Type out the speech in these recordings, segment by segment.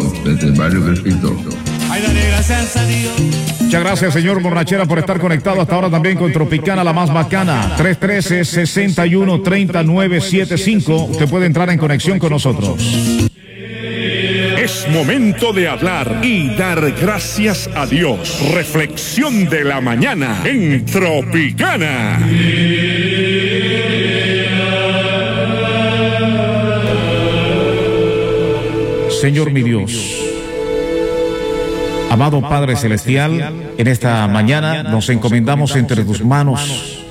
desde el barrio Crespito. Ay, dale gracias a Dios. Muchas gracias, señor Borrachera, por estar conectado hasta ahora también con Tropicana, la más bacana. 313-61-3975. Usted puede entrar en conexión con nosotros. Es momento de hablar y dar gracias a Dios. Reflexión de la mañana en Tropicana. Señor mi Dios, amado Padre Celestial, en esta mañana nos encomendamos entre tus manos,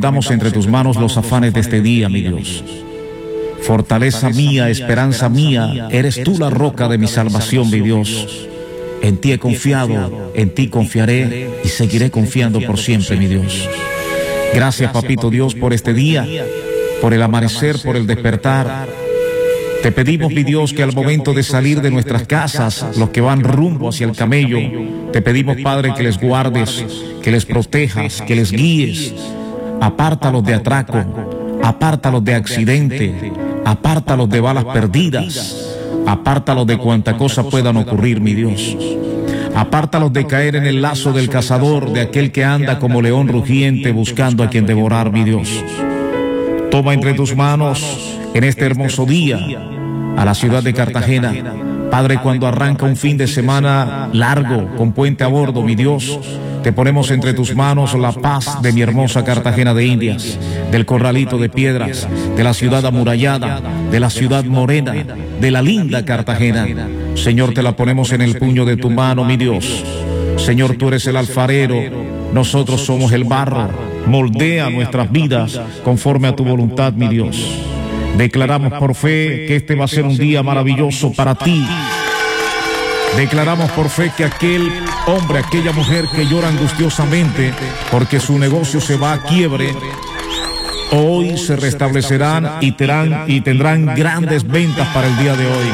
los afanes de este día, mi Dios. Fortaleza mía, esperanza mía, eres tú la roca de mi salvación, mi Dios. En ti he confiado, en ti confiaré y seguiré confiando por siempre, mi Dios. Gracias, papito Dios, por este día, por el amanecer, por el despertar. Te pedimos, mi Dios, que al momento de salir de nuestras casas, los que van rumbo hacia el camello, te pedimos, Padre, que les guardes, que les protejas, que les guíes. Apártalos de atraco, apártalos de accidente, apártalos de balas perdidas, apártalos de cuanta cosa puedan ocurrir, mi Dios. Apártalos de caer en el lazo del cazador, de aquel que anda como león rugiente buscando a quien devorar, mi Dios. Toma entre tus manos en este hermoso día a la ciudad de Cartagena, Padre, cuando arranca un fin de semana largo con puente a bordo, mi Dios, te ponemos entre tus manos la paz de mi hermosa Cartagena de Indias, del Corralito de Piedras, de la ciudad amurallada, de la ciudad morena, de la linda Cartagena. Señor, te la ponemos en el puño de tu mano, mi Dios. Señor, tú eres el alfarero, nosotros somos el barro. Moldea nuestras vidas conforme a tu voluntad, mi Dios. Declaramos por fe que este va a ser un día maravilloso para ti. Declaramos por fe que aquel hombre, aquella mujer que llora angustiosamente porque su negocio se va a quiebre, hoy se restablecerán y tendrán grandes ventas para el día de hoy.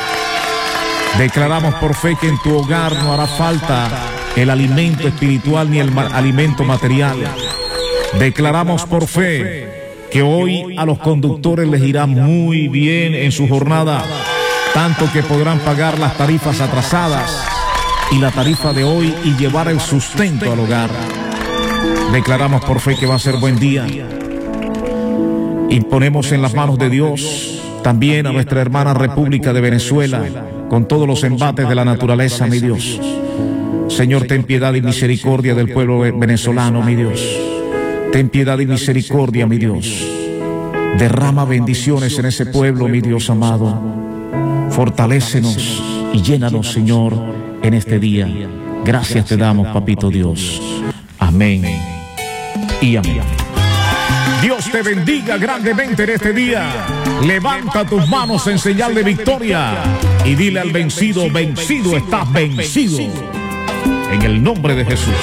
Declaramos por fe que en tu hogar no hará falta el alimento espiritual ni el alimento material. Declaramos por fe que hoy a los conductores les irá muy bien en su jornada, tanto que podrán pagar las tarifas atrasadas y la tarifa de hoy y llevar el sustento al hogar. Declaramos por fe que va a ser buen día. Y ponemos en las manos de Dios también a nuestra hermana República de Venezuela, con todos los embates de la naturaleza, mi Dios. Señor, ten piedad y misericordia del pueblo venezolano, mi Dios. Ten piedad y misericordia, mi Dios. Derrama bendiciones en ese pueblo, mi Dios amado. Fortalécenos y llénanos, Señor, en este día. Gracias te damos, papito Dios. Amén y amén. Dios te bendiga grandemente en este día. Levanta tus manos en señal de victoria y dile al vencido: vencido estás, vencido. En el nombre de Jesús.